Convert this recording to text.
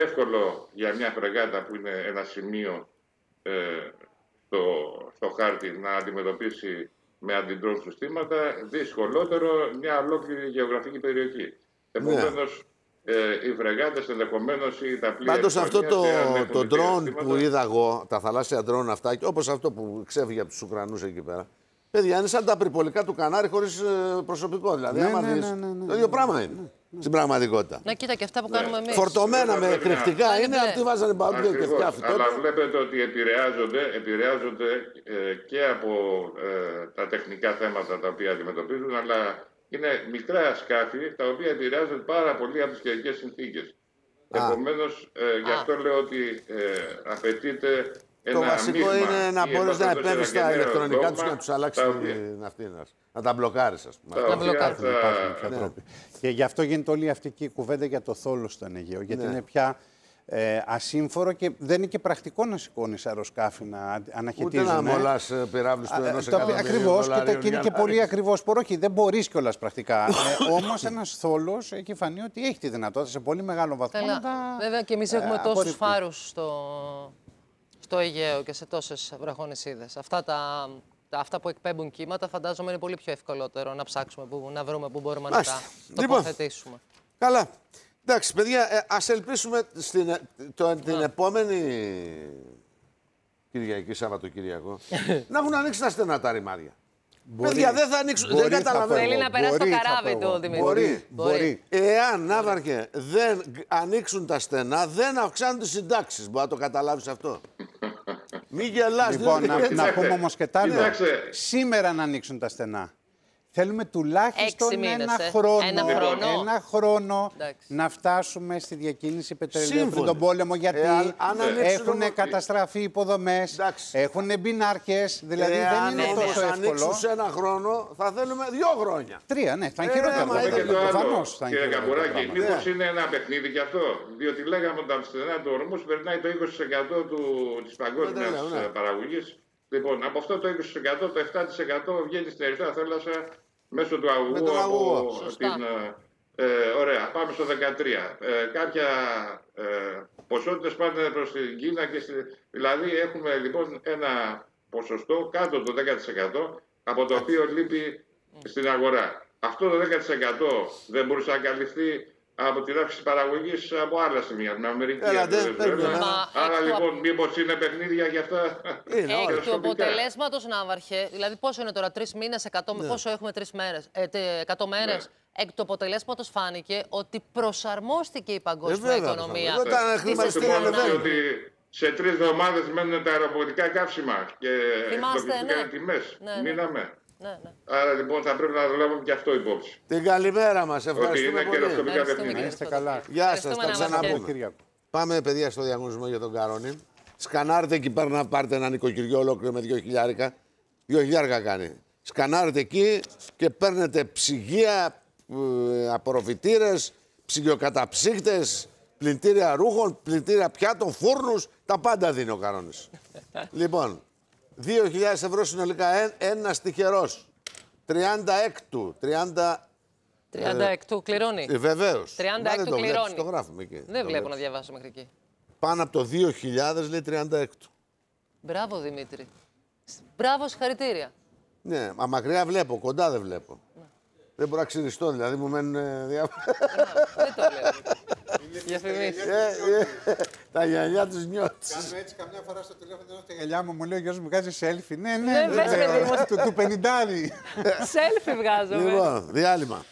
εύκολο για μια φρεγάτα που είναι ένα σημείο στο χάρτη να αντιμετωπίσει με αντιντρόν συστήματα, δυσκολότερο μια ολόκληρη γεωγραφική περιοχή. Επομένως, οι φρεγάτες ενδεχομένως ή τα πλοία. Πάντως αυτό το ντρόν που είδα εγώ, τα θαλάσσια ντρόν αυτά, όπως αυτό που ξέφυγε από τους Ουκρανούς εκεί πέρα. Παιδιά, είναι σαν τα απρυπολικά του Κανάρι χωρίς προσωπικό. Δηλαδή, το ίδιο πράγμα είναι. Στην πραγματικότητα. Να κοίτα και αυτά που κάνουμε εμείς. Φορτωμένα με κρυκτικά είναι, αυτοί βάζανε παντού και φτιάφη. Αλλά βλέπετε ότι επηρεάζονται και από τα τεχνικά θέματα τα οποία αντιμετωπίζουν, αλλά είναι μικρά σκάφη τα οποία επηρεάζονται πάρα πολύ από τις καιρικές συνθήκες. Επομένως, γι' αυτό λέω ότι απαιτείται. Το βασικό είναι να μπορείς να επέμβεις στα ηλεκτρονικά τους και να τους αλλάξεις την αυτήν. Να τα μπλοκάρεις, ας πούμε. Να μπλοκάρεις. Υπάρχουν πια τρόποι. Και γι' αυτό γίνεται όλη αυτή η κουβέντα για το θόλος στον Αιγαίο. Γιατί είναι πια ασύμφορο και δεν είναι και πρακτικό να σηκώνεις αεροσκάφη να αναχαιτίζουν. Ούτε να μολάς πυράβλους του ενός εκατομμυρίου. Ακριβώς, και είναι και πολύ ακριβώς πορόχη. Δεν μπορείς κιόλας πρακτικά. Όμως ένας θόλος έχει φανεί ότι έχει τη δυνατότητα σε πολύ μεγάλο βαθμό. Βέβαια και εμείς έχουμε τόσους φάρους στο Αιγαίο και σε τόσες βραχονησίδες. Αυτά που εκπέμπουν κύματα φαντάζομαι είναι πολύ πιο ευκολότερο να ψάξουμε, να βρούμε που μπορούμε να τα τοποθετήσουμε. Καλά. Εντάξει, παιδιά, ας ελπίσουμε την επόμενη Κυριακή, Σαββατοκυριακό, να έχουν ανοίξει τα στενά τα ρημάδια. Παιδιά, δεν θα ανοίξουν. Δεν καταλαβαίνω. Θέλει να περάσει το καράβι του, Δημήτρη. Μπορεί. Εάν, Ναύαρχε, δεν ανοίξουν τα στενά, δεν αυξάνουν τις συντάξεις. Μπορεί να το καταλάβεις αυτό. Μην γελάς. Λοιπόν, να πούμε όμως και τ' άλλο. Σήμερα να ανοίξουν τα στενά. Θέλουμε τουλάχιστον ένα χρόνο να φτάσουμε στη διακίνηση πετρελαίου πριν τον πόλεμο, γιατί έχουν καταστραφεί υποδομές, έχουν μπει ναρκές, δηλαδή δεν είναι τόσο εύκολο. Αν ανοίξουν σε ένα χρόνο θα θέλουμε 2 χρόνια. 3, ναι, θα είναι χειρότερο. Προφανώς. Κύριε Καμπουράκη, μήπως είναι ένα παιχνίδι κι αυτό, διότι λέγαμε ότι από στενά του ορμούς περνάει το 20% της παγκόσμιας παραγωγής. Λοιπόν, από αυτό το 20%, το 7% βγαίνει στην Ερυθρά Θάλασσα μέσω του αγωγού από την... ωραία, πάμε στο 13. Κάποια ποσότητες πάνε προς την Κίνα και δηλαδή έχουμε λοιπόν ένα ποσοστό κάτω το 10% από το οποίο λείπει στην αγορά. Αυτό το 10% δεν μπορούσε να καλυφθεί από την αύξηση παραγωγής από άλλα σημεία, την Αμερική. Άρα λοιπόν, μήπως είναι παιχνίδια για αυτά. Εκ του αποτελέσματος, Ναύαρχε, δηλαδή πόσο είναι τώρα, 3 μήνες, πόσο έχουμε 100 μέρες. Εκ του αποτελέσματος φάνηκε ότι προσαρμόστηκε η παγκόσμια οικονομία. Ότι σε 3 εβδομάδες μένουν τα αεροπορικά καύσιμα και εκτοπιστήκαν τιμές. Μείναμε. Άρα λοιπόν θα πρέπει να το λάβουμε και αυτό υπόψη. Την καλημέρα μας. Ευχαριστούμε πολύ. Είστε καλά. Γεια σας, θα ξαναπούμε. Πάμε, παιδιά, στο διαγωνισμό για τον Καρόνι. Σκανάρετε εκεί πέρα να πάρετε ένα νοικοκυριό ολόκληρο με 2.000. 2.000 κάνει. Σκανάρετε εκεί και παίρνετε ψυγεία, απορροφητήρες, ψυγειοκαταψύκτες, πλυντήρια ρούχων, πλυντήρια πιάτων, φούρνους. Τα πάντα δίνει ο Καρόνις. Λοιπόν. 2.000 ευρώ συνολικά, ένας τυχερός. 36. 36 κληρώνει. Βεβαίως. 36 κληρώνει. Το γράφουμε εκεί. Δεν βλέπω να διαβάσω μέχρι εκεί. Πάνω από το 2.000 λέει 36. Μπράβο, Δημήτρη. Μπράβο, συγχαρητήρια. Ναι, μα μακριά βλέπω, κοντά δεν βλέπω. Δεν μπορώ να ξυριστώ, δηλαδή μου μένουν διάφορα. Δεν το βλέπω. Διαφημίσεις. Τα γυαλιά τους νιώθεις. Κάνουμε έτσι καμιά φορά στο τηλέφωνο, δεν έχω τα γυαλιά μου λέει ο γιος μου βγάζει selfie. Ναι, του 50. Selfie βγάζω. Λοιπόν, διάλειμμα.